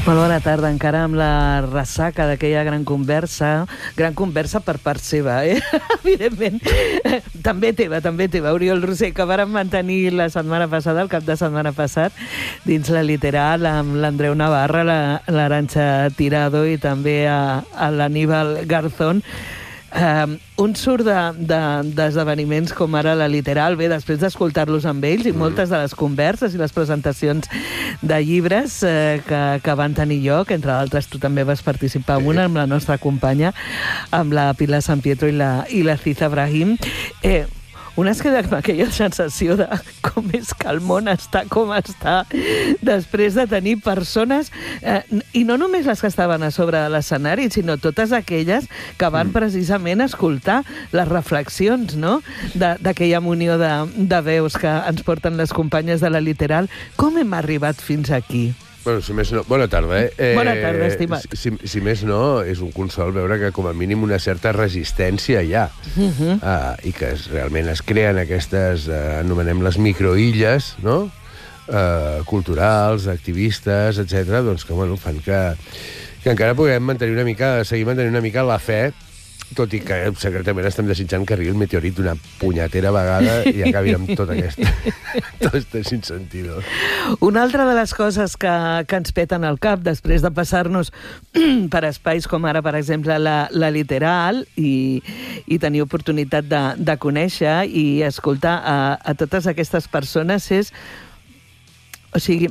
Molt bona tarda, encara amb la ressaca d'aquella gran conversa per part seva, evidentment. També teva, Oriol Rosell, que vàrem mantenir la setmana passada, el cap de setmana passat, dins la Literal, amb l'Andreu Navarra, l'Arantxa Tirado i també a l'Aníbal Garzón. Un surt d'esdeveniments com ara la Literal, bé, després d'escoltar-los amb ells i moltes de les converses i les presentacions de llibres que van tenir lloc, entre d'altres tu també vas participar en una amb la nostra companya, amb la Pilar San Pietro i la Ciza Brahim. Una es queda amb aquella sensació de com és que el món està com està després de tenir persones, i no només les que estaven a sobre de l'escenari, sinó totes aquelles que van precisament escoltar les reflexions, no?, d'aquella munió de veus que ens porten les companyes de la Literal. Com hem arribat fins aquí? Bueno, si més no... Bona tarda, Bona tarda, estimat. Si més no, és un consol veure que com a mínim una certa resistència hi ha. I que realment es creen aquestes, anomenem les microilles, no?, culturals, activistes, etc., doncs que, bueno, fan que encara puguem seguir mantenint una mica la fe, tot i que secretament estem desitjant que arribi el meteorit d'una punyetera vegada i acabi amb tot este sinsentido. Una altra de les coses que ens peten al cap després de passar-nos per espais com ara, per exemple, la Literal i tenir oportunitat de conèixer i escoltar a totes aquestes persones és... O sigui,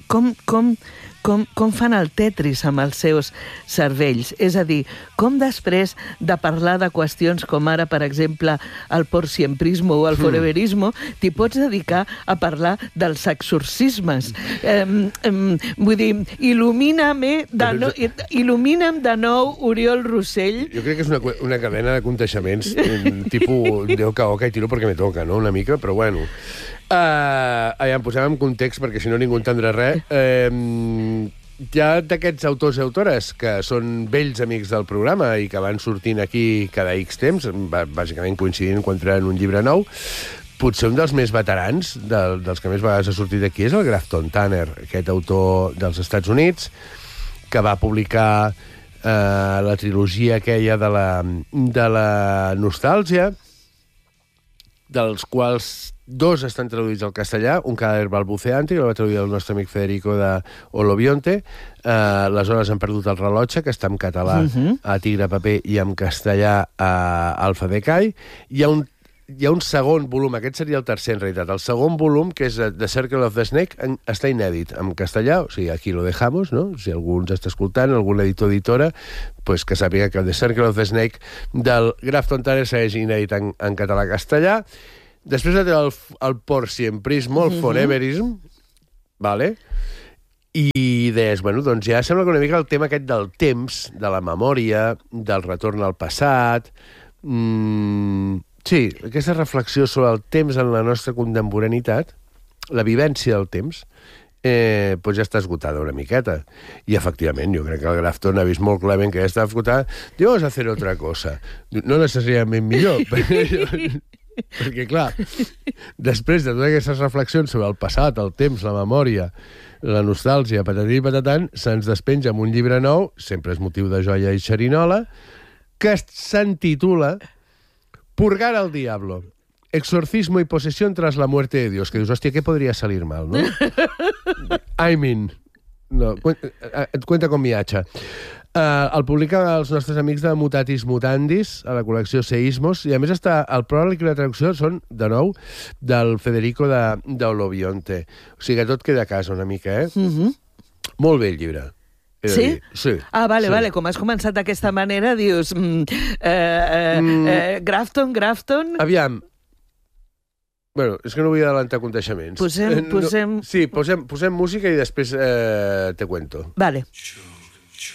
com fan el Tetris amb els seus cervells. És a dir, com després de parlar de qüestions com ara, per exemple, el porsiemprismo o el foreverismo, t'hi pots dedicar a parlar dels exorcismes. Vull dir, il·lumina'm de nou, Oriol Rosell. Jo crec que és una cadena de conteixements tipus de oca a oca i tiro perquè me toca, no?, una mica, però bueno... Em posem en context perquè si no ningú entendrà res. Hi ha d'aquests autors i autores que són vells amics del programa i que van sortint aquí cada X temps, bàsicament coincidint quan treuen un llibre nou. Potser un dels més veterans, dels que més vegades ha sortit aquí, és el Grafton Tanner, aquest autor dels Estats Units, que va publicar la trilogia aquella de la nostàlgia, dels quals 2 estan traduïts al castellà, un cadàver balbuceante, que el va traduir el nostre amic Federico de Olobionte, Les hores han perdut el rellotge, que està en català a Tigre Paper i en castellà a Alfa Decay. Hi ha un segon volum, aquest seria el tercer en realitat. El segon volum, que és The Circle of the Snake, està inèdit en castellà, o sigui, aquí lo dejamos, no? Si algú ens està escoltant, algun editor o editora, pues que sàpiga que The Circle of the Snake del Grafton Tanner segueix inèdit en català-castellà. Després de el porsiemprismo, el foreverism, vale? I deies, bueno, doncs ja sembla que una mica el tema aquest del temps, de la memòria, del retorn al passat... Sí, aquesta reflexió sobre el temps en la nostra contemporaneitat, la vivència del temps, doncs ja està esgotada una miqueta. I, efectivament, jo crec que el Grafton ha vist molt clarament que ja està esgotada. Diu, vamos a hacer otra cosa. No necessàriament millor, perquè, clar, després de totes aquestes reflexions sobre el passat, el temps, la memòria, la nostàlgia, patatí i patatan, se'ns despenja amb un llibre nou, sempre és motiu de joia i xerinola, que s'entitula Purgar al Diablo, exorcismo y posesión tras la muerte de Dios. Que dius, hòstia, què podria salir mal, no? I mean, no, cuenta con mi hacha. El publica els nostres amics de Mutatis Mutandis, a la col·lecció Seismos, i a més està el pròleg i la traducció són, de nou, del Federico d'Olobionte. O sigui que tot queda a casa una mica, Molt bé el llibre. Sí? Sí. Vale. Com has començat d'aquesta manera, dius... Grafton... Aviam. Bueno, és que no vull adelantar aconteixements. Posem... Sí, posem música i després te cuento. Vale.